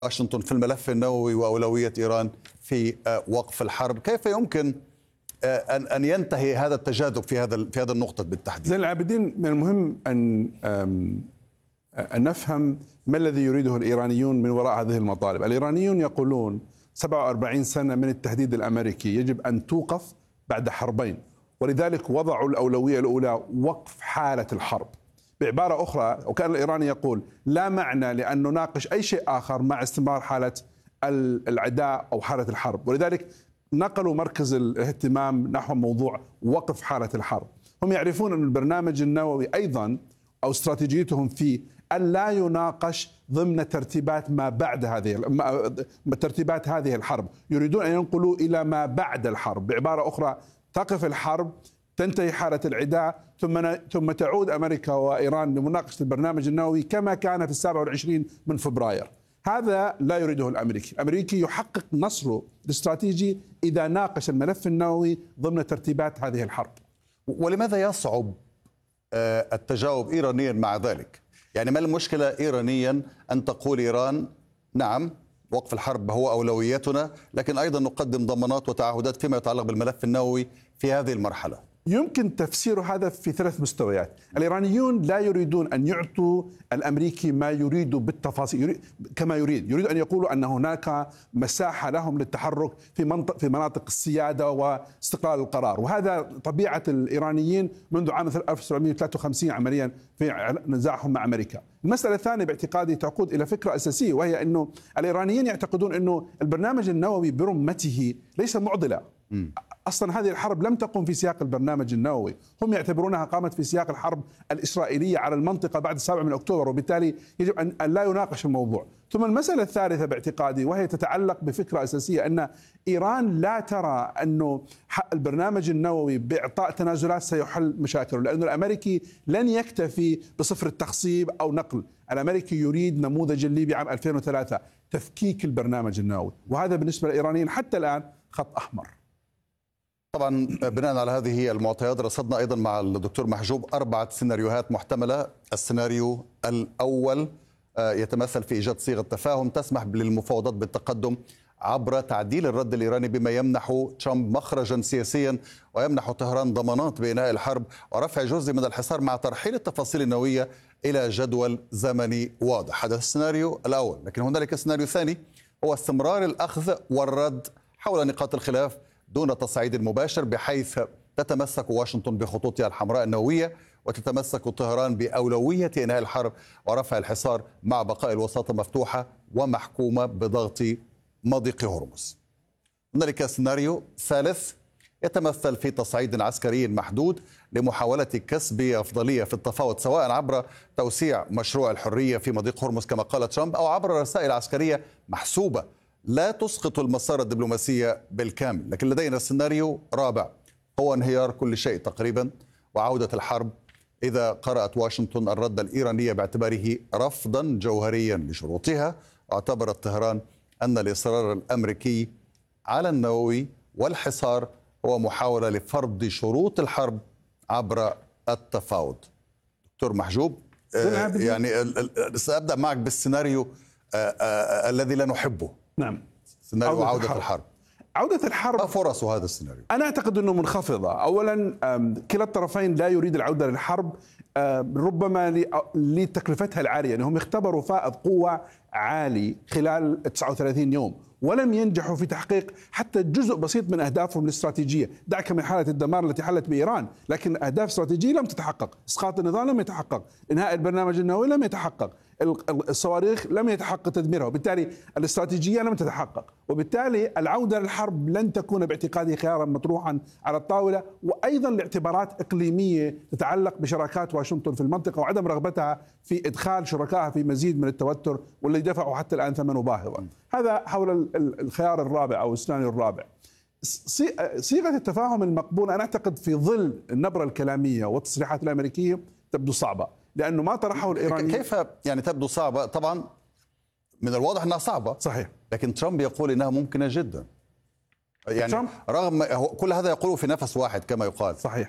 واشنطن في الملف النووي وأولوية إيران في وقف الحرب. كيف يمكن أن ينتهي هذا التجاذب في هذا النقطة بالتحديد؟ زين العابدين، من المهم أن نفهم ما الذي يريده الإيرانيون من وراء هذه المطالب. الإيرانيون يقولون 47 سنة من التهديد الأمريكي يجب أن توقف بعد حربين، ولذلك وضعوا الأولوية الأولى وقف حالة الحرب. بعبارة أخرى، وكان الإيراني يقول لا معنى لأن نناقش أي شيء آخر مع استمرار حالة العداء أو حالة الحرب، ولذلك نقلوا مركز الاهتمام نحو موضوع وقف حالة الحرب. هم يعرفون أن البرنامج النووي أيضا أو استراتيجيتهم فيه أن لا يناقش ضمن ترتيبات ما بعد ترتيبات هذه الحرب، يريدون أن ينقلوا إلى ما بعد الحرب. بعبارة أخرى، تقف الحرب، تنتهي حالة العداء، ثم تعود أمريكا وإيران لمناقشة البرنامج النووي كما كان في 27 من فبراير. هذا لا يريده الأمريكي. الأمريكي يحقق نصره الاستراتيجي إذا ناقش الملف النووي ضمن ترتيبات هذه الحرب. ولماذا يصعب التجاوب إيرانيا مع ذلك؟ يعني ما المشكلة إيرانيا أن تقول إيران نعم وقف الحرب هو أولويتنا، لكن أيضا نقدم ضمانات وتعهدات فيما يتعلق بالملف النووي في هذه المرحلة؟ يمكن تفسير هذا في 3 مستويات. الإيرانيون لا يريدون أن يعطوا الأمريكي ما يريد بالتفاصيل كما يريد أن يقولوا أن هناك مساحة لهم للتحرك في مناطق السيادة واستقلال القرار، وهذا طبيعة الإيرانيين منذ عام 1953 عمليا في نزاعهم مع أمريكا. المسألة الثانية باعتقادي تعود إلى فكرة أساسية، وهي أنه الإيرانيين يعتقدون أنه البرنامج النووي برمته ليس معضلة. أصلا هذه الحرب لم تقم في سياق البرنامج النووي، هم يعتبرونها قامت في سياق الحرب الإسرائيلية على المنطقة بعد 7 من أكتوبر، وبالتالي يجب أن لا يناقش الموضوع. ثم المسألة الثالثة باعتقادي، وهي تتعلق بفكرة أساسية، أن إيران لا ترى أنه البرنامج النووي بإعطاء تنازلات سيحل مشاكله، لأن الأمريكي لن يكتفي بصفر التخصيب أو نقل. الأمريكي يريد نموذج الليبي عام 2003 تفكيك البرنامج النووي، وهذا بالنسبة للإيرانيين حتى الآن خط أحمر. طبعا بناء على هذه المعطيات رصدنا أيضا مع الدكتور محجوب 4 سيناريوهات محتملة. السيناريو الأول يتمثل في إيجاد صيغة تفاهم تسمح للمفاوضات بالتقدم عبر تعديل الرد الإيراني بما يمنح ترامب مخرجا سياسيا ويمنح طهران ضمانات بإنهاء الحرب ورفع جزء من الحصار مع ترحيل التفاصيل النووية إلى جدول زمني واضح. هذا السيناريو الأول، لكن هنالك سيناريو ثاني هو استمرار الأخذ والرد حول نقاط الخلاف دون تصعيد مباشر، بحيث تتمسك واشنطن بخطوطها الحمراء النووية وتتمسك طهران بأولوية إنهاء الحرب ورفع الحصار مع بقاء الوساطة مفتوحة ومحكومة بضغط مضيق هرمز. هنالك سيناريو ثالث يتمثل في تصعيد عسكري محدود لمحاولة كسب أفضلية في التفاوض، سواء عبر توسيع مشروع الحرية في مضيق هرمز كما قال ترامب أو عبر رسائل عسكرية محسوبة لا تسقط المسار الدبلوماسي بالكامل. لكن لدينا سيناريو رابع هو انهيار كل شيء تقريبا وعودة الحرب إذا قرأت واشنطن الرد الإيراني باعتباره رفضا جوهريا لشروطها، واعتبرت طهران أن الإصرار الأمريكي على النووي والحصار هو محاولة لفرض شروط الحرب عبر التفاوض. دكتور محجوب، يعني سأبدأ معك بالسيناريو الذي لا نحبه. نعم، سيناريو عودة الحرب. عودة الحرب ما فرصه هذا السيناريو؟ أنا أعتقد أنه منخفضة. أولا، كلا الطرفين لا يريد العودة للحرب، ربما لتكلفتها العالية، أنهم اختبروا فائض قوة عالي خلال 39 يوم ولم ينجحوا في تحقيق حتى جزء بسيط من أهدافهم الاستراتيجية. دعك من حالة الدمار التي حلت بإيران، لكن أهداف استراتيجية لم تتحقق. إسقاط النظام لم يتحقق، إنهاء البرنامج النووي لم يتحقق، الصواريخ لم يتحقق تدميرها، وبالتالي الاستراتيجية لم تتحقق، وبالتالي العودة للحرب لن تكون باعتقادي خيارا مطروحا على الطاولة. وأيضا لاعتبارات إقليمية تتعلق بشراكات واشنطن في المنطقة وعدم رغبتها في إدخال شركائها في مزيد من التوتر والذي دفعوا حتى الآن ثمنه باهظا. هذا حول الخيار الرابع أو السيناريو الرابع. صيغة التفاهم المقبولة أنا أعتقد في ظل النبرة الكلامية والتصريحات الأمريكية تبدو صعبة، لأنه ما طرحه الإيراني. كيف يعني تبدو صعبة؟ طبعا من الواضح أنها صعبة، صحيح، لكن ترامب يقول إنها ممكنة جدا. يعني رغم كل هذا يقوله في نفس واحد كما يقال، صحيح،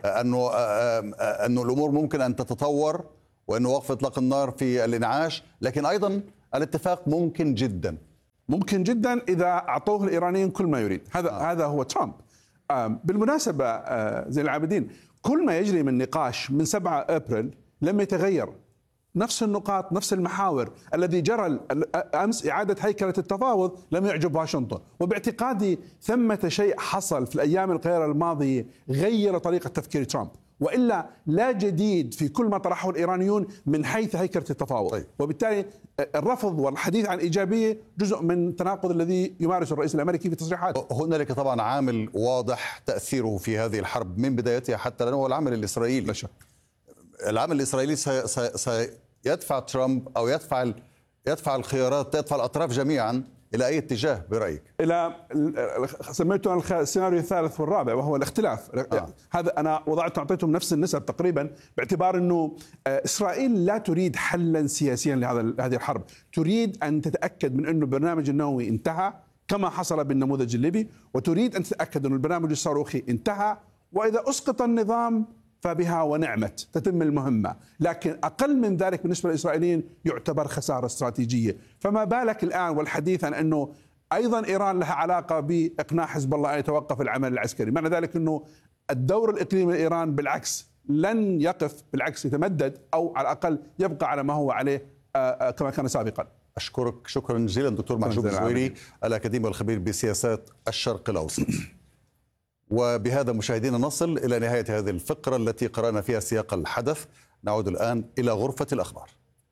أنه الأمور ممكن أن تتطور وأنه وقف إطلاق النار في الإنعاش، لكن أيضا الاتفاق ممكن جدا. ممكن جدا إذا أعطوه الإيرانيين كل ما يريد. هذا هو ترامب. بالمناسبة زين العابدين، كل ما يجري من نقاش من 7 أبريل لم يتغير. نفس النقاط، نفس المحاور. الذي جرى أمس إعادة هيكلة التفاوض لم يعجب واشنطن، وباعتقادي ثمة شيء حصل في الأيام القليلة الماضية غير طريقة تفكير ترامب، وإلا لا جديد في كل ما طرحه الإيرانيون من حيث هيكلة التفاوض. طيب. وبالتالي الرفض والحديث عن إيجابية جزء من التناقض الذي يمارسه الرئيس الأمريكي في تصريحاته. هنالك طبعا عامل واضح تأثيره في هذه الحرب من بدايتها حتى الآن، هو العامل الإسرائيلي. لا شك. العامل الإسرائيلي سيدفع ترامب أو يدفع الخيارات، يدفع الأطراف جميعا إلى أي اتجاه برأيك؟ إلى سميته السيناريو الثالث والرابع، وهو الاختلاف. هذا أنا أعطيتهم نفس النسب تقريبا، باعتبار أنه إسرائيل لا تريد حلا سياسيا لهذه الحرب، تريد أن تتأكد من أنه البرنامج النووي انتهى كما حصل بالنموذج الليبي، وتريد أن تتأكد أن البرنامج الصاروخي انتهى، وإذا أسقط النظام فبها ونعمت، تتم المهمة. لكن أقل من ذلك بالنسبة للإسرائيليين يعتبر خسارة استراتيجية. فما بالك الآن والحديث عن أنه أيضا إيران لها علاقة بإقناع حزب الله أن يتوقف العمل العسكري. معنى ذلك أنه الدور الإقليمي لإيران بالعكس لن يقف، بالعكس يتمدد، أو على الأقل يبقى على ما هو عليه كما كان سابقا. أشكرك شكرا جزيلا دكتور محجوب الزويري، الأكاديمي والخبير بسياسات الشرق الأوسط. وبهذا مشاهدينا نصل إلى نهاية هذه الفقرة التي قرأنا فيها سياق الحدث. نعود الآن إلى غرفة الأخبار.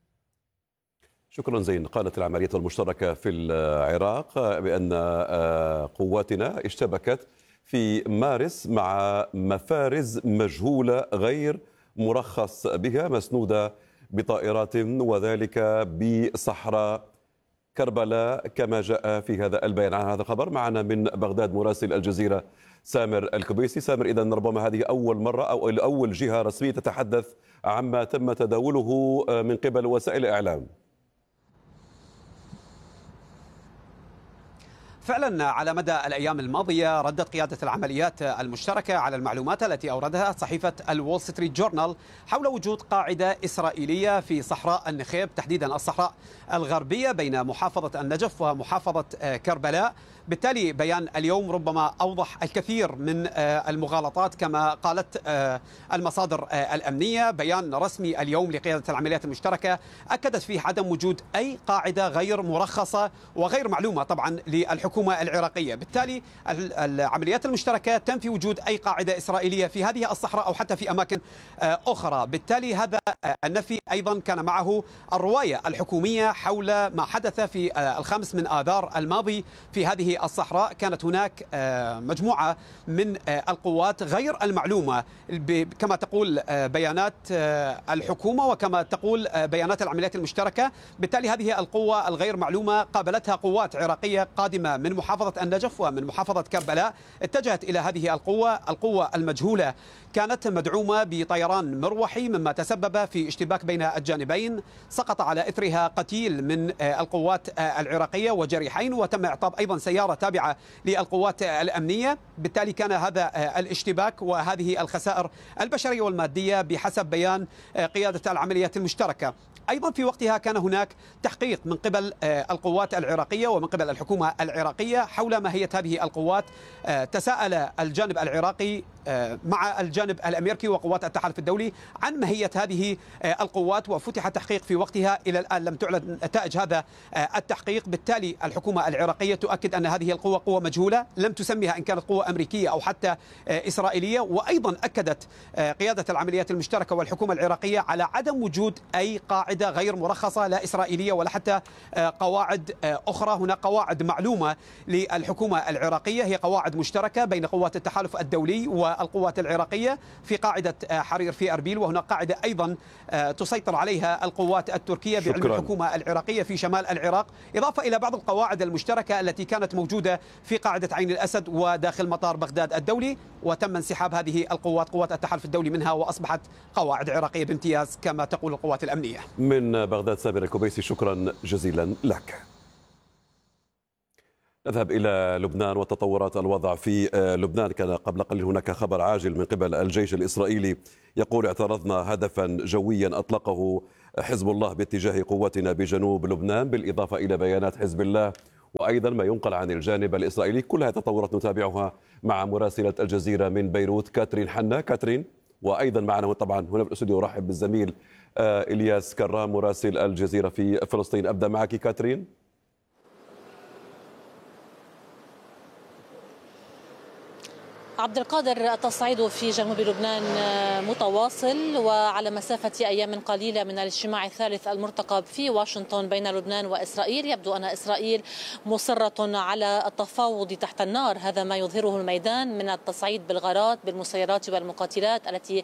شكرا زين. قالت العملية المشتركة في العراق بأن قواتنا اشتبكت في مارس مع مفارز مجهولة غير مرخص بها مسنودة بطائرات، وذلك بصحراء كربلاء كما جاء في هذا البيان. عن هذا الخبر معنا من بغداد مراسل الجزيرة سامر الكبيسي. سامر، إذا ربما هذه أول مرة أو أول جهة رسمية تتحدث عما تم تداوله من قبل وسائل الإعلام. فعلا على مدى الأيام الماضية ردت قيادة العمليات المشتركة على المعلومات التي أوردها صحيفة الول ستريت جورنال حول وجود قاعدة إسرائيلية في صحراء النخيب، تحديدا الصحراء الغربية بين محافظة النجف ومحافظة كربلاء. بالتالي بيان اليوم ربما أوضح الكثير من المغالطات كما قالت المصادر الأمنية. بيان رسمي اليوم لقيادة العمليات المشتركة أكدت فيه عدم وجود أي قاعدة غير مرخصة وغير معلومة طبعا للحكومة العراقية. بالتالي العمليات المشتركة تنفي وجود أي قاعدة إسرائيلية في هذه الصحراء أو حتى في أماكن أخرى. بالتالي هذا النفي أيضا كان معه الرواية الحكومية حول ما حدث في 5 من آذار الماضي في هذه الصحراء. كانت هناك مجموعة من القوات غير المعلومة كما تقول بيانات الحكومة وكما تقول بيانات العمليات المشتركة. بالتالي هذه القوة الغير معلومة قابلتها قوات عراقية قادمة من محافظة النجف ومن محافظة كربلاء، اتجهت إلى هذه القوة المجهولة. كانت مدعومة بطيران مروحي مما تسبب في اشتباك بين الجانبين، سقط على إثرها قتيل من القوات العراقية وجريحين، وتم إعطاب أيضا سيارة تابعة للقوات الأمنية. بالتالي كان هذا الاشتباك وهذه الخسائر البشرية والمادية بحسب بيان قيادة العمليات المشتركة. أيضا في وقتها كان هناك تحقيق من قبل القوات العراقية ومن قبل الحكومة العراقية حول ماهية هذه القوات. تساءل الجانب العراقي مع الجانب الأمريكي وقوات التحالف الدولي عن ماهية هذه القوات، وفتح تحقيق في وقتها. إلى الآن لم تعلن نتائج هذا التحقيق. بالتالي الحكومة العراقية تؤكد أن هذه القوة قوة مجهولة، لم تسميها إن كانت قوة أمريكية أو حتى إسرائيلية. وأيضا أكدت قيادة العمليات المشتركة والحكومة العراقية على عدم وجود أي قاعدة غير مرخصة لا إسرائيلية ولا حتى قواعد أخرى. هناك قواعد معلومة للحكومة العراقية، هي قواعد مشتركة بين قوات التحالف الدولي والقوات العراقية في قاعدة حرير في أربيل، وهناك قاعدة أيضا تسيطر عليها القوات التركية بعلم الحكومة العراقية في شمال العراق، إضافة إلى بعض القواعد المشتركة التي كانت موجودة في قاعدة عين الأسد وداخل مطار بغداد الدولي. وتم انسحاب هذه القوات قوات التحالف الدولي منها وأصبحت قواعد عراقية بامتياز كما تقول القوات الأمنية. من بغداد سامر الكبيسي، شكرا جزيلا لك. نذهب إلى لبنان وتطورات الوضع في لبنان. كان قبل قليل هناك خبر عاجل من قبل الجيش الإسرائيلي يقول اعترضنا هدفا جويا أطلقه حزب الله باتجاه قواتنا بجنوب لبنان، بالإضافة إلى بيانات حزب الله وأيضا ما ينقل عن الجانب الإسرائيلي. كل هذه التطورات نتابعها مع مراسلة الجزيرة من بيروت كاترين حنا. كاترين، وأيضا معنا طبعا هنا في الاستوديو أرحب بالزميل إلياس كرام مراسل الجزيرة في فلسطين. أبدأ معك كاترين. عبد القادر، التصعيد في جنوب لبنان متواصل وعلى مسافة أيام قليلة من الاجتماع الثالث المرتقب في واشنطن بين لبنان وإسرائيل. يبدو أن إسرائيل مصرة على التفاوض تحت النار، هذا ما يظهره الميدان من التصعيد بالغارات بالمسيرات والمقاتلات التي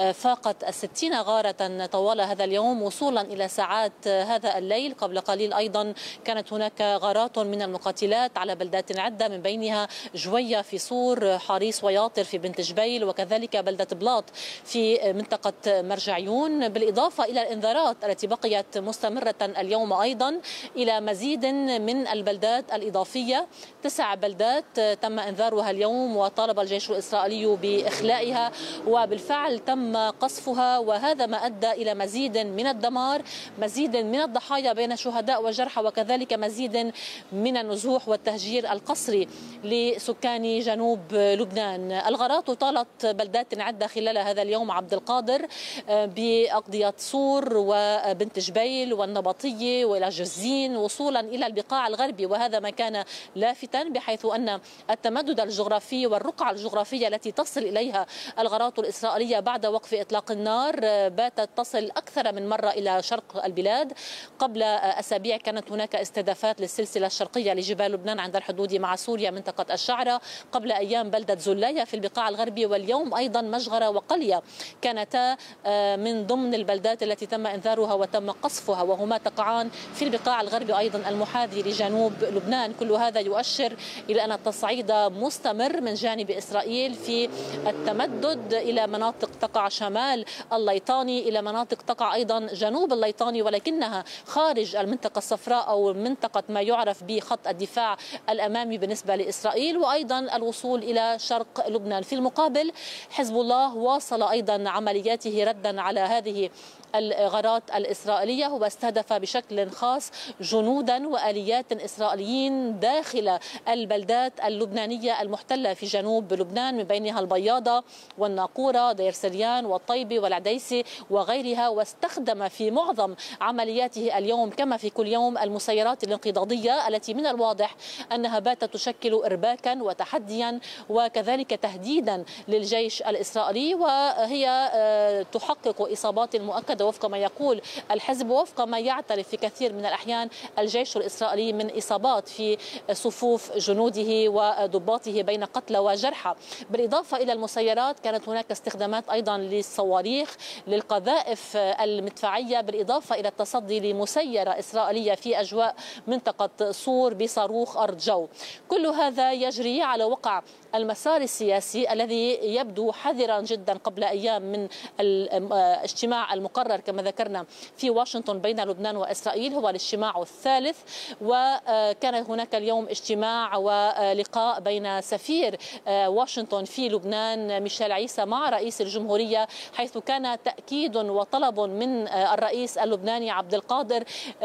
فاقت 60 غارة طوال هذا اليوم وصولا إلى ساعات هذا الليل. قبل قليل أيضا كانت هناك غارات من المقاتلات على بلدات عدة، من بينها جوية في صور، حريص وياطر في بنت جبيل، وكذلك بلدة بلاط في منطقة مرجعيون، بالإضافة إلى الإنذارات التي بقيت مستمرة اليوم أيضا إلى مزيد من البلدات الإضافية. 9 بلدات تم إنذارها اليوم وطالب الجيش الإسرائيلي بإخلائها، وبالفعل تم قصفها، وهذا ما أدى إلى مزيد من الدمار، مزيد من الضحايا بين شهداء وجرحى، وكذلك مزيد من النزوح والتهجير القسري لسكان جنوب لبنان. الغارات طالت بلدات عدة خلال هذا اليوم عبد القادر، بأقضية صور وبنت جبيل والنبطية وإلى جزين وصولا إلى البقاع الغربي، وهذا ما كان لافتا بحيث أن التمدد الجغرافي والرقعة الجغرافية التي تصل إليها الغارات الإسرائيلية بعد وقف إطلاق النار باتت تصل أكثر من مرة إلى شرق البلاد. قبل أسابيع كانت هناك استهدافات للسلسلة الشرقية لجبال لبنان عند الحدود مع سوريا منطقة الشعرة، قبل أيام بلدة زلاية في البقاع الغربي، واليوم أيضا مجغرة وقلية كانتا من ضمن البلدات التي تم إنذارها وتم قصفها، وهما تقعان في البقاع الغربي أيضا المحاذي لجنوب لبنان. كل هذا يؤشر إلى أن التصعيد مستمر من جانب إسرائيل في التمدد إلى مناطق تقع شمال الليطاني، إلى مناطق تقع أيضا جنوب الليطاني، ولكنها خارج المنطقة الصفراء أو منطقة ما يعرف بخط الدفاع الأمامي بالنسبة لإسرائيل، وأيضا الوصول إلى شرق لبنان. في المقابل حزب الله واصل أيضا عملياته ردا على هذه الغارات الإسرائيلية، هو استهدف بشكل خاص جنودا وآليات إسرائيليين داخل البلدات اللبنانية المحتلة في جنوب لبنان، من بينها البياضة والناقورة دير سريان والطيبة والعديسي وغيرها، واستخدم في معظم عملياته اليوم كما في كل يوم المسيرات الانقضاضية التي من الواضح أنها باتت تشكل إرباكا وتحديا وكذلك تهديدا للجيش الإسرائيلي، وهي تحقق إصابات مؤكدة وفق ما يقول الحزب وفق ما يعترف في كثير من الأحيان الجيش الإسرائيلي من إصابات في صفوف جنوده وضباطه بين قتلى وجرحى. بالإضافة إلى المسيرات كانت هناك استخدامات أيضا للصواريخ للقذائف المدفعية، بالإضافة إلى التصدي لمسيرة إسرائيلية في أجواء منطقة صور بصاروخ أرض جو. كل هذا يجري على وقع المسار السياسي الذي يبدو حذرا جدا قبل أيام من الاجتماع المقرر كما ذكرنا في واشنطن بين لبنان وإسرائيل، هو الاجتماع الثالث، وكان هناك اليوم اجتماع ولقاء بين سفير واشنطن في لبنان ميشيل عيسى مع رئيس الجمهورية، حيث كان تأكيد وطلب من الرئيس اللبناني عبد القادر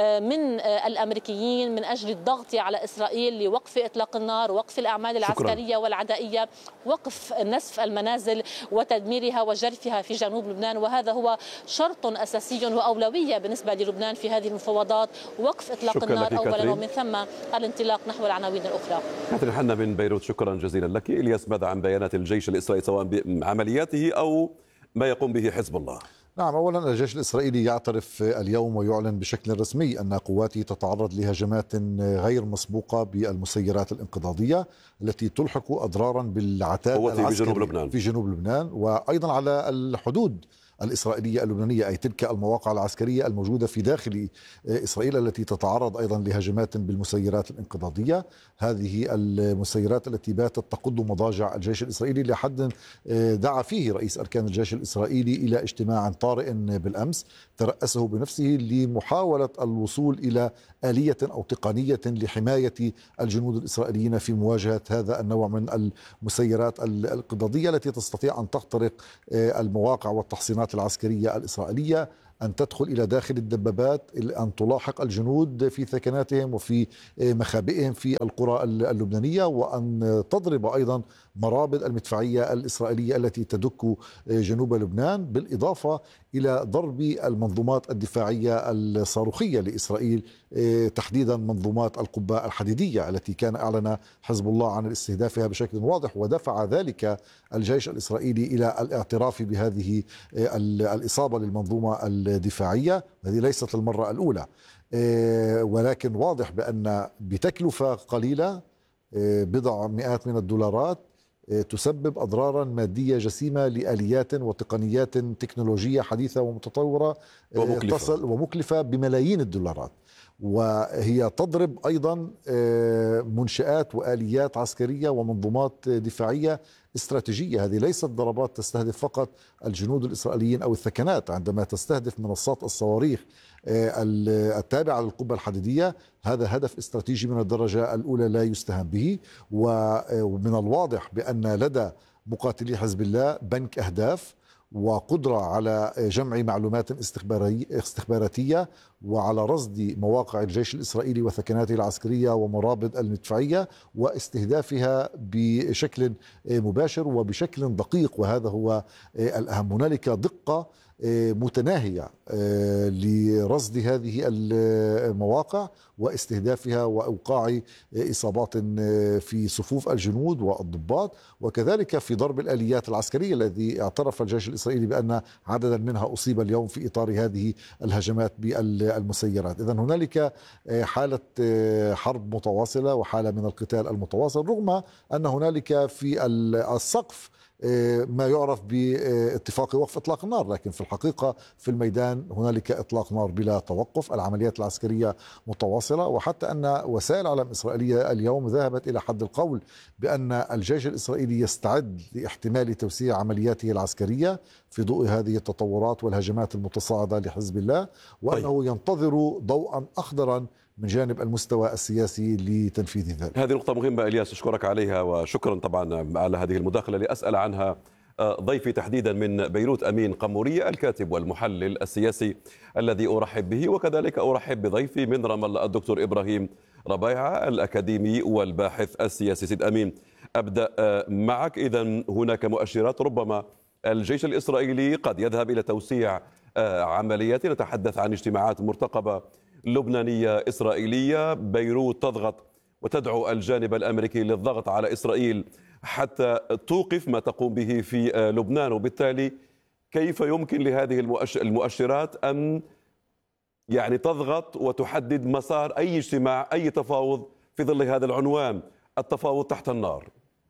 من الأمريكيين من أجل الضغط على إسرائيل لوقف إطلاق النار، وقف الأعمال العسكرية والعدائية، وقف نسف المنازل وتدميرها وجرفها في جنوب لبنان، وهذا هو شرط أساسي وأولوية بالنسبة للبنان في هذه المفاوضات، وقف إطلاق النار أولا ومن ثم الانطلاق نحو العناوين الأخرى. كاترين حنا من بيروت، شكرا جزيلا لك. إلياس، ماذا عن بيانات الجيش الإسرائيلي سواء بعملياته أو ما يقوم به حزب الله؟ نعم، أولا الجيش الإسرائيلي يعترف اليوم ويعلن بشكل رسمي أن قواته تتعرض لهجمات غير مسبوقة بالمسيرات الانقضاضية التي تلحق أضرارا بالعتاد العسكري في جنوب لبنان وأيضا على الحدود الإسرائيلية اللبنانية، أي تلك المواقع العسكرية الموجودة في داخل إسرائيل التي تتعرض أيضا لهجمات بالمسيرات الانقضاضية. هذه المسيرات التي باتت تقض مضاجع الجيش الإسرائيلي لحد دعا فيه رئيس أركان الجيش الإسرائيلي إلى اجتماع طارئ بالأمس ترأسه بنفسه لمحاولة الوصول إلى آلية أو تقنية لحماية الجنود الإسرائيليين في مواجهة هذا النوع من المسيرات الانقضاضية التي تستطيع أن تخترق المواقع والتحصينات العسكرية الإسرائيلية. أن تدخل إلى داخل الدبابات، أن تلاحق الجنود في ثكناتهم وفي مخابئهم في القرى اللبنانية، وأن تضرب أيضا مرابط المدفعية الإسرائيلية التي تدك جنوب لبنان، بالإضافة إلى ضرب المنظومات الدفاعية الصاروخية لإسرائيل، تحديدا منظومات القبة الحديدية التي كان أعلن حزب الله عن استهدافها بشكل واضح، ودفع ذلك الجيش الإسرائيلي إلى الاعتراف بهذه الإصابة للمنظومة الدفاعية. هذه ليست المرة الأولى، ولكن واضح بأن بتكلفة قليلة بضع مئات من الدولارات تسبب أضرارا مادية جسيمة لآليات وتقنيات تكنولوجية حديثة ومتطورة تصل ومكلفة بملايين الدولارات، وهي تضرب أيضا منشآت وآليات عسكرية ومنظومات دفاعية استراتيجية. هذه ليست ضربات تستهدف فقط الجنود الإسرائيليين أو الثكنات، عندما تستهدف منصات الصواريخ التابعة للقبة الحديدية هذا هدف استراتيجي من الدرجة الأولى لا يستهان به. ومن الواضح بأن لدى مقاتلي حزب الله بنك أهداف وقدرة على جمع معلومات استخباراتية وعلى رصد مواقع الجيش الإسرائيلي وثكناته العسكرية ومرابط المدفعية واستهدافها بشكل مباشر وبشكل دقيق، وهذا هو الأهم. هنالك دقة متناهية لرصد هذه المواقع واستهدافها وأوقاع إصابات في صفوف الجنود والضباط، وكذلك في ضرب الآليات العسكرية الذي اعترف الجيش الإسرائيلي بأن عددا منها أصيب اليوم في إطار هذه الهجمات بالمسيرات. إذن هنالك حالة حرب متواصلة وحالة من القتال المتواصل، رغم أن هنالك في السقف ما يعرف باتفاق وقف إطلاق النار، لكن في الحقيقة في الميدان هنالك إطلاق نار بلا توقف، العمليات العسكرية متواصلة، وحتى أن وسائل إعلام إسرائيلية اليوم ذهبت إلى حد القول بأن الجيش الإسرائيلي يستعد لاحتمال توسيع عملياته العسكرية في ضوء هذه التطورات والهجمات المتصاعدة لحزب الله، وأنه ينتظر ضوءا أخضرا من جانب المستوى السياسي لتنفيذ ذلك. هذه نقطة مهمة إلياس، أشكرك عليها، وشكرا طبعا على هذه المداخلة. لأسأل عنها ضيفي تحديدا من بيروت أمين قمورية الكاتب والمحلل السياسي الذي أرحب به، وكذلك أرحب بضيفي من رام الله الدكتور إبراهيم ربيعة الأكاديمي والباحث السياسي. سيد أمين، أبدأ معك. إذن هناك مؤشرات ربما الجيش الإسرائيلي قد يذهب إلى توسيع عمليات، نتحدث عن اجتماعات مرتقبة لبنانية إسرائيلية، بيروت تضغط وتدعو الجانب الأمريكي للضغط على إسرائيل حتى توقف ما تقوم به في لبنان، وبالتالي كيف يمكن لهذه المؤشرات أن يعني تضغط وتحدد مسار أي اجتماع أي تفاوض في ظل هذا العنوان، التفاوض تحت النار؟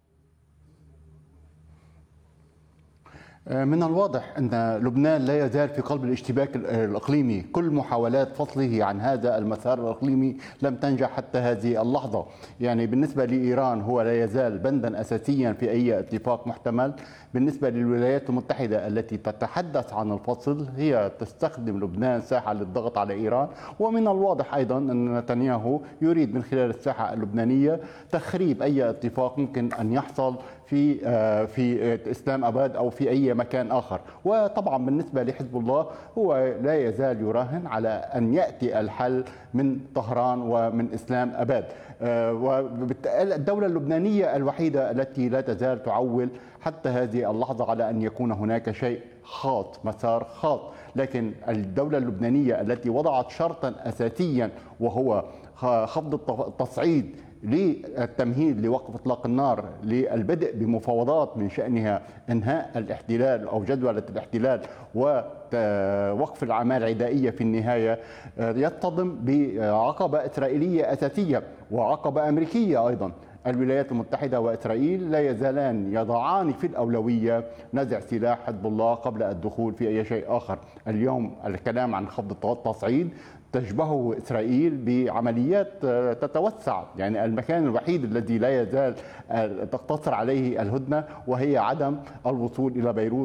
من الواضح أن لبنان لا يزال في قلب الاشتباك الإقليمي، كل محاولات فصله عن هذا المسار الإقليمي لم تنجح حتى هذه اللحظة. يعني بالنسبة لإيران هو لا يزال بندا أساسيا في أي اتفاق محتمل. بالنسبة للولايات المتحدة التي تتحدث عن الفصل، هي تستخدم لبنان ساحة للضغط على إيران، ومن الواضح أيضا أن نتنياهو يريد من خلال الساحة اللبنانية تخريب أي اتفاق ممكن أن يحصل في إسلام أباد أو في أي مكان آخر. وطبعا بالنسبة لحزب الله هو لا يزال يراهن على أن يأتي الحل من طهران ومن إسلام أباد. والدولة اللبنانية الوحيدة التي لا تزال تعول حتى هذه اللحظة على أن يكون هناك شيء خاط، مسار خاط، لكن الدولة اللبنانية التي وضعت شرطا أساسيا وهو خفض التصعيد للتمهيد لوقف إطلاق النار، للبدء بمفاوضات من شأنها إنهاء الاحتلال أو جدولة الاحتلال ووقف الأعمال العدائية في النهاية، يصطدم بعقبة إسرائيلية أساسية وعقبة أمريكية أيضا. الولايات المتحدة وإسرائيل لا يزالان يضعان في الأولوية نزع سلاح حزب الله قبل الدخول في أي شيء آخر. اليوم الكلام عن خفض التصعيد تشبهه إسرائيل بعمليات تتوسع، يعني المكان الوحيد الذي لا يزال تقتصر عليه الهدنة وهي عدم الوصول إلى بيروت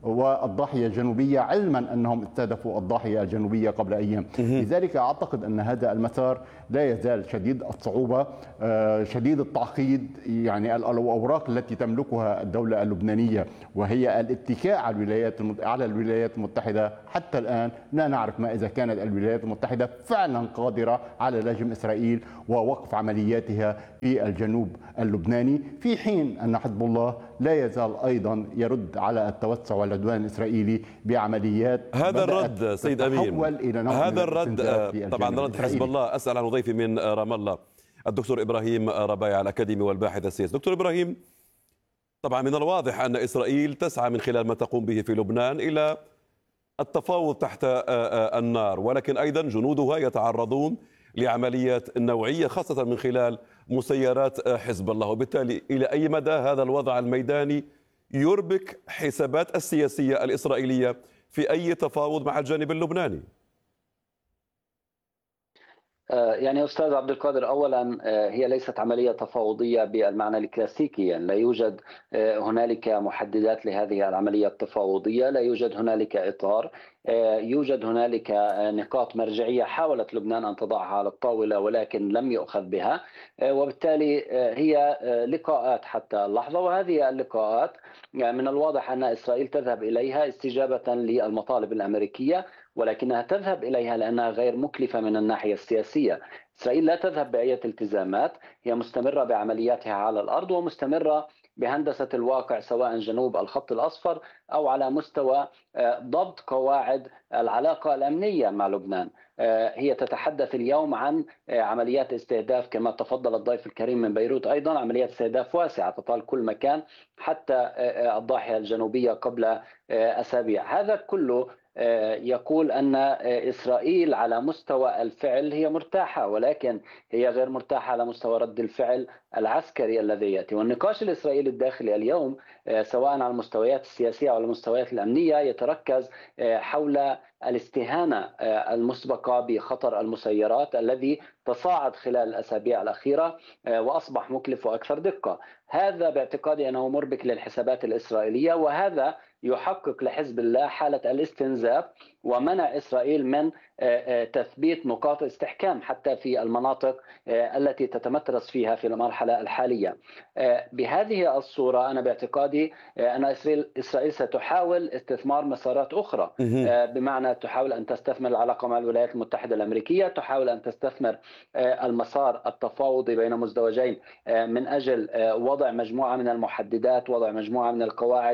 والضاحية الجنوبية، علما أنهم استهدفوا الضاحية الجنوبية قبل أيام. لذلك أعتقد أن هذا المسار لا يزال شديد الصعوبة، شديد التعقيد. يعني الأوراق التي تملكها الدولة اللبنانية وهي الاتكاء على الولايات المتحدة، حتى الآن لا نعرف ما إذا كانت الولايات المتحدة فعلا قادرة على لجم إسرائيل ووقف عملياتها في الجنوب اللبناني، في حين أن حزب الله لا يزال أيضا يرد على التوسع والعدوان الإسرائيلي بعمليات هذا الرد سيد أمين، هذا الرد طبعا رد حزب الله. أسأل عن ضيفي من رام الله الدكتور إبراهيم ربايع الأكاديمي والباحث السياسي. دكتور إبراهيم، طبعا من الواضح أن إسرائيل تسعى من خلال ما تقوم به في لبنان إلى التفاوض تحت النار، ولكن أيضا جنودها يتعرضون لعمليات نوعية خاصة من خلال مسيرات حزب الله، وبالتالي إلى أي مدى هذا الوضع الميداني يربك حسابات السياسية الإسرائيلية في أي تفاوض مع الجانب اللبناني؟ يعني أستاذ عبد القادر، أولا هي ليست عملية تفاوضية بالمعنى الكلاسيكي، يعني لا يوجد هنالك محددات لهذه العملية التفاوضية، لا يوجد هنالك إطار، يوجد هنالك نقاط مرجعية حاولت لبنان أن تضعها على الطاولة ولكن لم يؤخذ بها، وبالتالي هي لقاءات حتى اللحظة، وهذه اللقاءات من الواضح أن إسرائيل تذهب إليها استجابة للمطالب الأمريكية، ولكنها تذهب إليها لأنها غير مكلفة من الناحية السياسية. إسرائيل لا تذهب بأي التزامات، هي مستمرة بعملياتها على الأرض ومستمرة بهندسة الواقع سواء جنوب الخط الأصفر أو على مستوى ضبط قواعد العلاقة الأمنية مع لبنان. هي تتحدث اليوم عن عمليات استهداف كما تفضل الضيف الكريم من بيروت، أيضا عمليات استهداف واسعة تطال كل مكان حتى الضاحية الجنوبية قبل أسابيع. هذا كله يقول أن إسرائيل على مستوى الفعل هي مرتاحة، ولكن هي غير مرتاحة على مستوى رد الفعل العسكري الذي يأتي. والنقاش الإسرائيلي الداخلي اليوم سواء على المستويات السياسية أو المستويات الأمنية يتركز حول الاستهانة المسبقة بخطر المسيرات الذي تصاعد خلال الأسابيع الأخيرة وأصبح مكلف وأكثر دقة. هذا باعتقادي أنه مربك للحسابات الإسرائيلية، وهذا يحقق لحزب الله حالة الاستنزاف ومنع إسرائيل من تثبيت نقاط استحكام حتى في المناطق التي تتمترس فيها في المرحلة الحالية. بهذه الصورة أنا باعتقادي أن إسرائيل ستحاول استثمار مسارات أخرى، بمعنى تحاول أن تستثمر العلاقة مع الولايات المتحدة الأمريكية، تحاول أن تستثمر المسار التفاوضي بين مزدوجين من أجل وضع مجموعة من المحددات، وضع مجموعة من القواعد،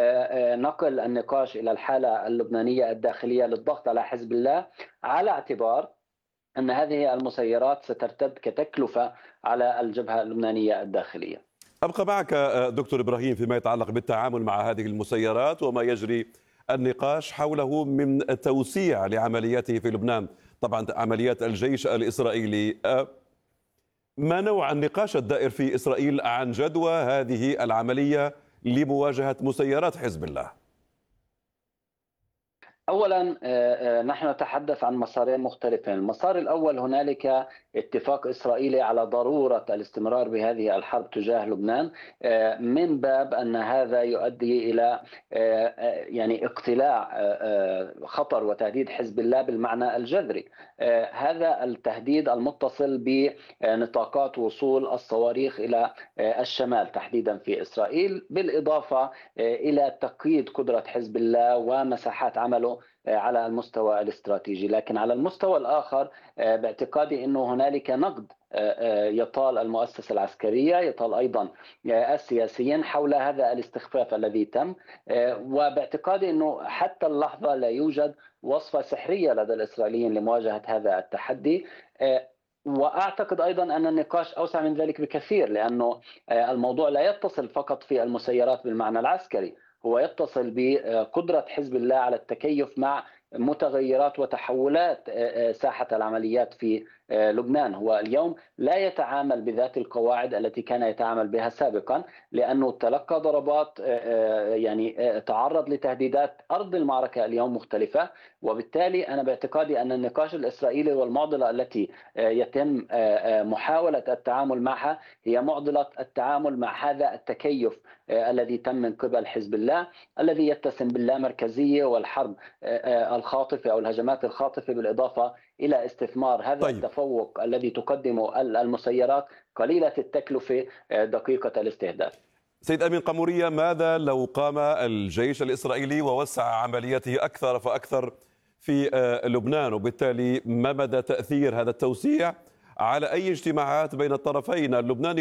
نقل النقاش إلى الحالة اللبنانية الداخلية للضغط على حزب الله، على اعتبار أن هذه المسيرات سترتد كتكلفة على الجبهة اللبنانية الداخلية. أبقى معك دكتور إبراهيم فيما يتعلق بالتعامل مع هذه المسيرات وما يجري النقاش حوله من توسيع لعملياته في لبنان. طبعا عمليات الجيش الإسرائيلي، ما نوع النقاش الدائر في إسرائيل عن جدوى هذه العملية لمواجهة مسيرات حزب الله؟ أولا نحن نتحدث عن مسارين مختلفين. المسار الأول هنالك اتفاق إسرائيلي على ضرورة الاستمرار بهذه الحرب تجاه لبنان من باب أن هذا يؤدي إلى يعني اقتلاع خطر وتهديد حزب الله بالمعنى الجذري. هذا التهديد المتصل بنطاقات وصول الصواريخ إلى الشمال تحديدا في إسرائيل، بالإضافة إلى تقييد قدرة حزب الله ومساحات عمله على المستوى الاستراتيجي. لكن على المستوى الآخر باعتقادي أنه هنالك نقد يطال المؤسسة العسكرية، يطال أيضا السياسيين حول هذا الاستخفاف الذي تم، وباعتقادي أنه حتى اللحظة لا يوجد وصفة سحرية لدى الإسرائيليين لمواجهة هذا التحدي. وأعتقد أيضا أن النقاش أوسع من ذلك بكثير، لأنه الموضوع لا يتصل فقط في المسيرات بالمعنى العسكري، هو يتصل بقدرة حزب الله على التكيف مع متغيرات وتحولات ساحة العمليات في لبنان. هو اليوم لا يتعامل بذات القواعد التي كان يتعامل بها سابقا، لأنه تلقى ضربات، يعني تعرض لتهديدات. أرض المعركة اليوم مختلفة، وبالتالي أنا باعتقادي أن النقاش الإسرائيلي والمعضلة التي يتم محاولة التعامل معها هي معضلة التعامل مع هذا التكيف الذي تم من قبل حزب الله، الذي يتسم باللامركزية والحرب الخاطفة أو الهجمات الخاطفة، بالإضافة إلى استثمار هذا التفوق الذي تقدمه المسيرات قليلة التكلفة دقيقة الاستهداف. سيد أمين قمورية، ماذا لو قام الجيش الإسرائيلي ووسع عملياته أكثر فأكثر في لبنان، وبالتالي ما مدى تأثير هذا التوسيع على أي اجتماعات بين الطرفين اللبناني